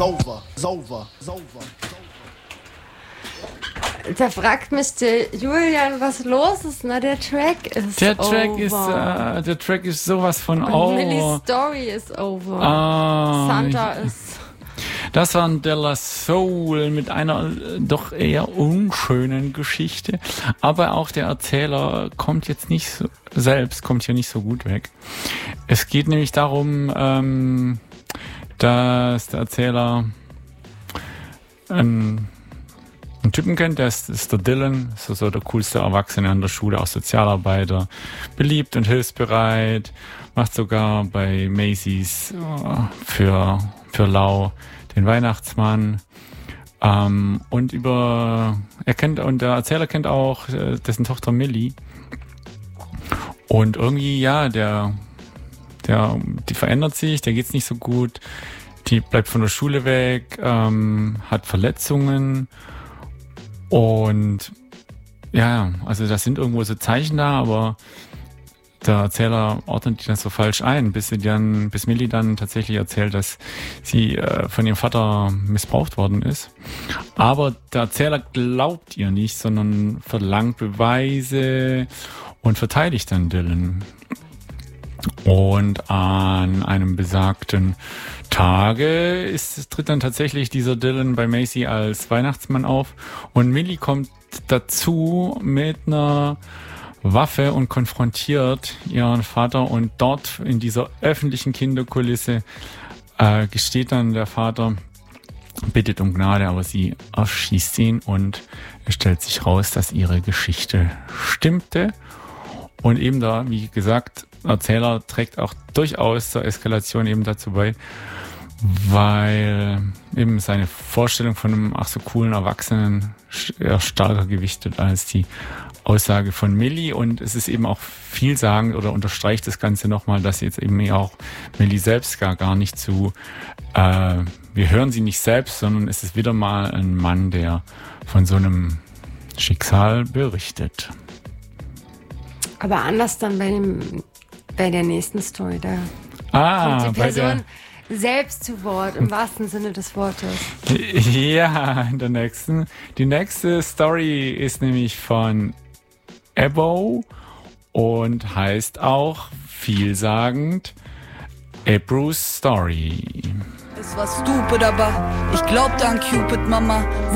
over, it's over, it's over. Da fragt mich der Julian, was los ist. Na, der Track ist Der Track over. der Track ist sowas von Und over. Millie's Story ist over. Santa ist... Das war De La Soul mit einer doch eher unschönen Geschichte. Aber auch der Erzähler kommt jetzt nicht so, selbst kommt hier nicht so gut weg. Es geht nämlich darum, dass der Erzähler einen Typen kennt, der ist der Dylan, so der coolste Erwachsene an der Schule, auch Sozialarbeiter, beliebt und hilfsbereit, macht sogar bei Macy's für lau den Weihnachtsmann. Und der Erzähler kennt auch dessen Tochter Millie. Und irgendwie, ja, die verändert sich, der geht's nicht so gut, die bleibt von der Schule weg, hat Verletzungen. Und ja, also das sind irgendwo so Zeichen da, aber der Erzähler ordnet die dann so falsch ein, bis Millie dann tatsächlich erzählt, dass sie von ihrem Vater missbraucht worden ist. Aber der Erzähler glaubt ihr nicht, sondern verlangt Beweise und verteidigt dann Dylan. Und an einem besagten Tage tritt dann tatsächlich dieser Dylan bei Macy als Weihnachtsmann auf und Millie kommt dazu mit einer Waffe und konfrontiert ihren Vater und dort in dieser öffentlichen Kinderkulisse gesteht dann der Vater, bittet um Gnade, aber sie erschießt ihn und es stellt sich raus, dass ihre Geschichte stimmte. Und eben da, wie gesagt, Erzähler trägt auch durchaus zur Eskalation eben dazu bei, weil eben seine Vorstellung von einem ach so coolen Erwachsenen eher stärker gewichtet als die Aussage von Millie. Und es ist eben auch vielsagend oder unterstreicht das Ganze nochmal, dass jetzt eben auch Millie selbst gar nicht wir hören sie nicht selbst, sondern es ist wieder mal ein Mann, der von so einem Schicksal berichtet. Aber anders dann bei der nächsten Story, da kommt die Person selbst zu Wort, im wahrsten Sinne des Wortes. Ja, in der nächsten. Die nächste Story ist nämlich von Ebo und heißt auch vielsagend Ebru's Story. Es war stupid, aber ich glaubte an Cupid, Mama.